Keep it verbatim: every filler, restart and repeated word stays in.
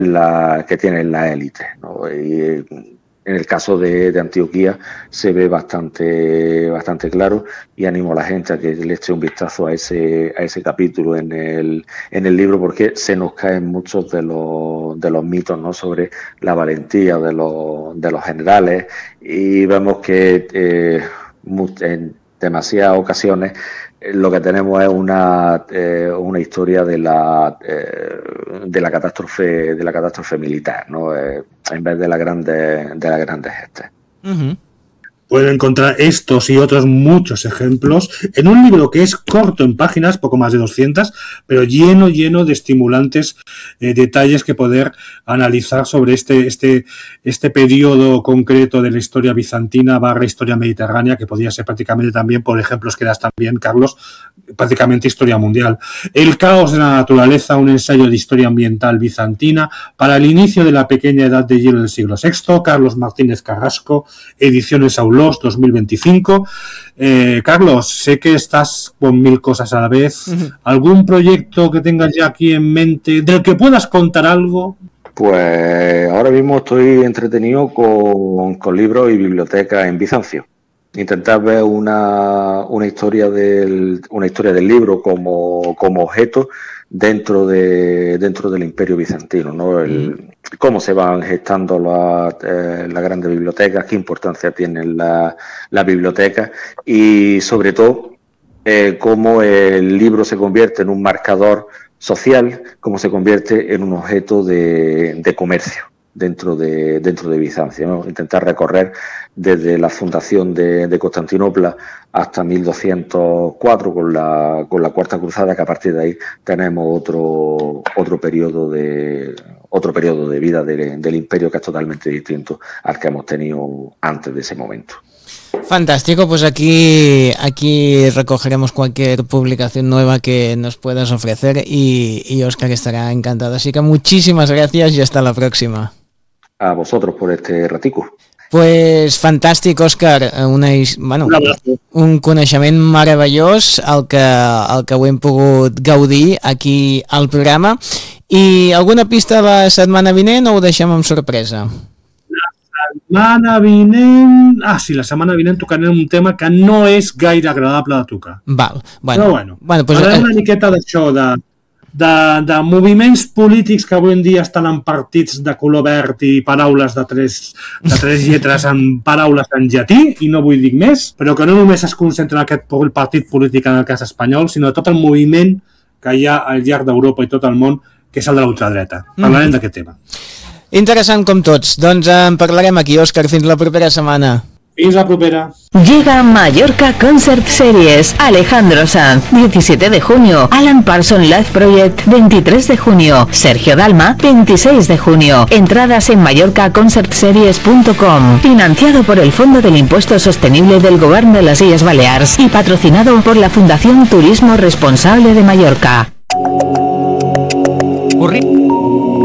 la que tienen las élites, ¿no? Y en el caso de, de Antioquía se ve bastante bastante claro, y animo a la gente a que le eche un vistazo a ese a ese capítulo en el en el libro, porque se nos caen muchos de los de los mitos, ¿no?, sobre la valentía de los de los generales, y vemos que eh, en demasiadas ocasiones lo que tenemos es una eh, una historia de la eh, de la catástrofe de la catástrofe militar, ¿no? Eh, en vez de la grande de las grandes gestas. Uh-huh. Pueden encontrar estos y otros muchos ejemplos en un libro que es corto en páginas, poco más de doscientas, pero lleno, lleno de estimulantes eh, detalles que poder analizar sobre este, este, este periodo concreto de la historia bizantina barra historia mediterránea, que podría ser prácticamente también, por ejemplos que das también, Carlos, prácticamente historia mundial. El caos de la naturaleza, un ensayo de historia ambiental bizantina para el inicio de la pequeña edad de hielo del siglo sexto, Carlos Martínez Carrasco, Ediciones Aulós, dos mil veinticinco. Eh, Carlos, sé que estás con mil cosas a la vez. Uh-huh. ¿Algún proyecto que tengas ya aquí en mente del que puedas contar algo? Pues ahora mismo estoy entretenido con, con libros y bibliotecas en Bizancio. Intentar ver una, una historia del una historia del libro como, como objeto dentro de dentro del Imperio bizantino, ¿no? El, cómo se van gestando las eh, las grandes bibliotecas, qué importancia tienen las la bibliotecas, y sobre todo eh, cómo el libro se convierte en un marcador social, cómo se convierte en un objeto de, de comercio dentro de dentro de Bizancio, ¿no? Intentar recorrer desde la fundación de, de Constantinopla hasta mil doscientos cuatro con la con la Cuarta Cruzada, que a partir de ahí tenemos otro otro periodo de otro periodo de vida de, del imperio que es totalmente distinto al que hemos tenido antes de ese momento. Fantástico, pues aquí aquí recogeremos cualquier publicación nueva que nos puedas ofrecer, y, y Óscar estará encantado. Así que muchísimas gracias y hasta la próxima. A vosotros por este ratico. Pues fantàstic, Òscar, una, bueno, un coneixement meravellós el que, el que ho hem pogut gaudir aquí al programa. I alguna pista la setmana vinent o ho deixem amb sorpresa? La setmana vinent... Ah, sí, la setmana vinent tocarem un tema que no és gaire agradable de tocar. Val, bueno. Però bueno, bueno pues, parlarem una miqueta d'això, de... De, de moviments polítics que avui en dia estan en partits de color verd i paraules de tres, de tres lletres en paraules en llatí, i no vull dir més, però que no només es concentra en aquest partit polític en el cas espanyol, sinó tot el moviment que hi ha al llarg d'Europa i tot el món, que és el de l'ultradreta. Parlarem mm. d'aquest tema. Interessant com tots. Doncs en parlarem aquí, Òscar. Fins la propera setmana. Fins la propera. Llega Mallorca Concert Series. Alejandro Sanz, diecisiete de junio. Alan Parsons Live Project, veintitrés de junio. Sergio Dalma, veintiséis de junio. Entradas en mallorca concert series punto com. Financiado por el Fondo del Impuesto Sostenible del Gobierno de las Illes Balears y patrocinado por la Fundación Turismo Responsable de Mallorca.